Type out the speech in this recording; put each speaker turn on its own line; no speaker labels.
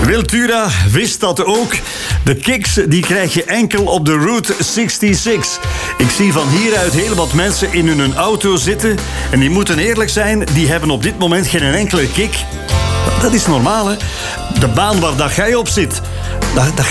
Wiltura wist dat ook. De kicks die krijg je enkel op de Route 66. Ik zie van hieruit heel wat mensen in hun auto zitten. En die moeten eerlijk zijn, die hebben op dit moment geen enkele kick. Dat is normaal, hè? De baan waar dat jij op zit, dat